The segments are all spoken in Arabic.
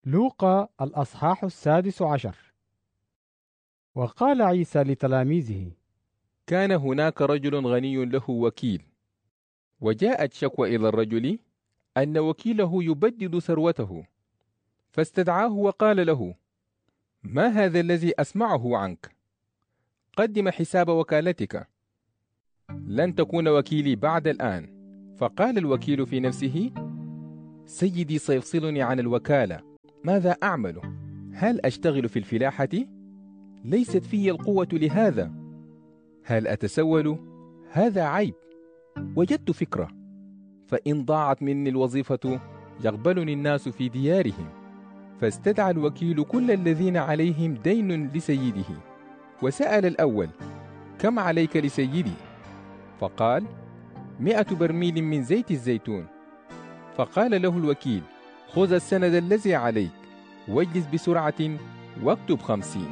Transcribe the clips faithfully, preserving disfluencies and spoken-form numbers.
لوقا الأصحاح السادس عشر. وقال عيسى لتلاميذه: كان هناك رجل غني له وكيل، وجاءت شكوى إلى الرجل أن وكيله يبدد ثروته، فاستدعاه وقال له: ما هذا الذي أسمعه عنك؟ قدم حساب وكالتك، لن تكون وكيلي بعد الآن. فقال الوكيل في نفسه: سيدي سيفصلني عن الوكالة، ماذا أعمل؟ هل أشتغل في الفلاحة؟ ليست في القوة لهذا. هل أتسول؟ هذا عيب. وجدت فكرة، فإن ضاعت مني الوظيفة يقبلني الناس في ديارهم. فاستدعى الوكيل كل الذين عليهم دين لسيده، وسأل الأول: كم عليك لسيدي؟ فقال: مئة برميل من زيت الزيتون. فقال له الوكيل: خذ السند الذي عليك، واجلس بسرعة واكتب خمسين.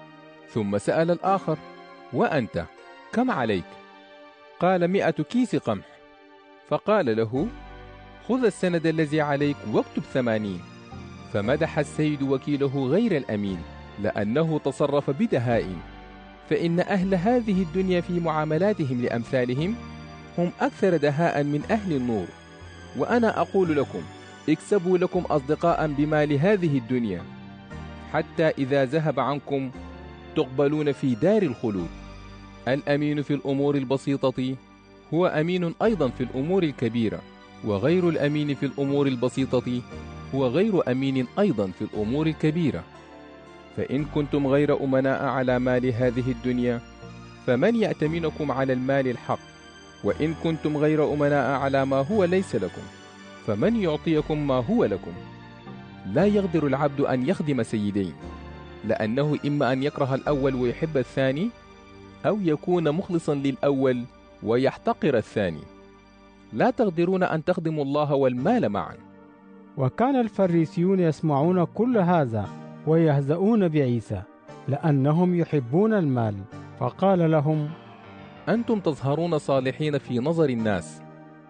ثم سأل الآخر: وأنت كم عليك؟ قال: مئة كيس قمح. فقال له: خذ السند الذي عليك واكتب ثمانين. فمدح السيد وكيله غير الأمين، لأنه تصرف بدهاء. فإن أهل هذه الدنيا في معاملاتهم لأمثالهم هم أكثر دهاء من أهل النور. وأنا أقول لكم: اكسبوا لكم أصدقاء بمال هذه الدنيا، حتى إذا ذهب عنكم تقبلون في دار الخلود. الأمين في الأمور البسيطة هو أمين أيضا في الأمور الكبيرة، وغير الأمين في الأمور البسيطة هو غير أمين أيضا في الأمور الكبيرة. فإن كنتم غير أمناء على مال هذه الدنيا، فمن يأتمنكم على المال الحق؟ وإن كنتم غير أمناء على ما هو ليس لكم، فمن يعطيكم ما هو لكم؟ لا يقدر العبد أن يخدم سيدين، لأنه إما أن يكره الأول ويحب الثاني، أو يكون مخلصا للأول ويحتقر الثاني. لا تقدرون أن تخدموا الله والمال معا. وكان الفريسيون يسمعون كل هذا ويهزؤون بعيسى، لأنهم يحبون المال. فقال لهم: أنتم تظهرون صالحين في نظر الناس،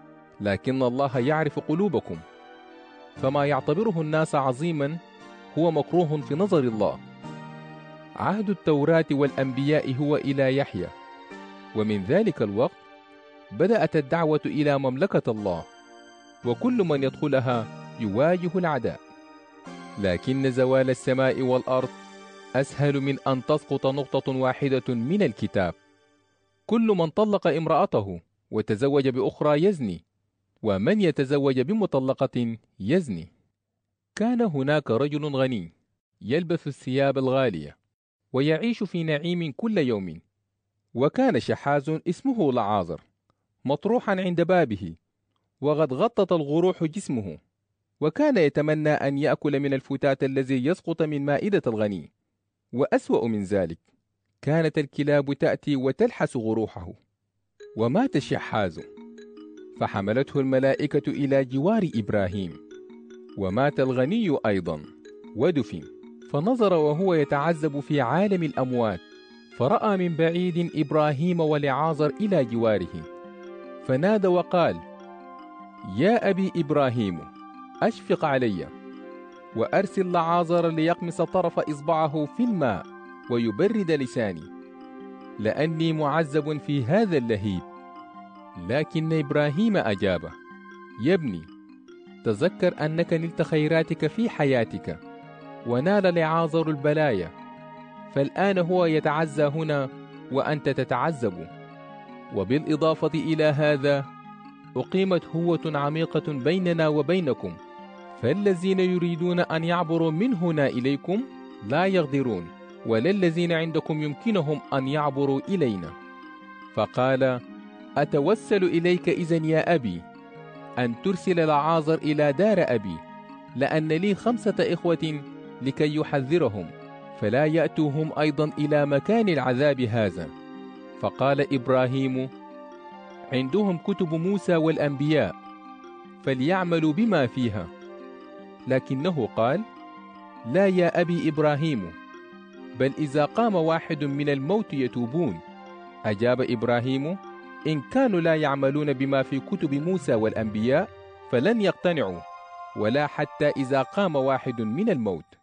لكن الله يعرف قلوبكم. فما يعتبره الناس عظيما هو مكروه في نظر الله. عهد التوراة والأنبياء هو إلى يحيى، ومن ذلك الوقت بدأت الدعوة إلى مملكة الله، وكل من يدخلها يواجه العداء. لكن زوال السماء والأرض أسهل من أن تسقط نقطة واحدة من الكتاب. كل من طلق امرأته وتزوج بأخرى يزني، ومن يتزوج بمطلقة يزني. كان هناك رجل غني يلبس الثياب الغالية ويعيش في نعيم كل يوم، وكان شحاذ اسمه لعازر مطروحا عند بابه، وقد غطت الغروح جسمه، وكان يتمنى أن يأكل من الفتات الذي يسقط من مائدة الغني. وأسوأ من ذلك، كانت الكلاب تأتي وتلحس غروحه. ومات الشحاذ، فحملته الملائكة إلى جوار إبراهيم. ومات الغني أيضا ودفن. فنظر وهو يتعذب في عالم الأموات، فرأى من بعيد إبراهيم ولعازر إلى جواره، فنادى وقال: يا أبي إبراهيم، أشفق علي، وأرسل لعازر ليقمص طرف إصبعه في الماء ويبرد لساني، لأني معذب في هذا اللهيب. لكن إبراهيم أجابه: يا ابني، تذكر أنك نلت خيراتك في حياتك، ونال لعازر البلايا، فالآن هو يتعزى هنا وأنت تتعذب. وبالإضافة إلى هذا أقيمت هوة عميقة بيننا وبينكم، فالذين يريدون أن يعبروا من هنا إليكم لا يقدرون، ولا الذين عندكم يمكنهم أن يعبروا إلينا. فقال: أتوسل إليك إذن يا أبي أن ترسل لعازر إلى دار أبي، لأن لي خمسة إخوة لكي يحذرهم، فلا يأتوهم أيضا إلى مكان العذاب هذا. فقال إبراهيم: عندهم كتب موسى والأنبياء، فليعملوا بما فيها. لكنه قال: لا يا أبي إبراهيم، بل إذا قام واحد من الموت يتوبون. أجاب إبراهيم: إن كانوا لا يعملون بما في كتب موسى والأنبياء فلن يقتنعوا. ولا حتى إذا قام واحد من الموت.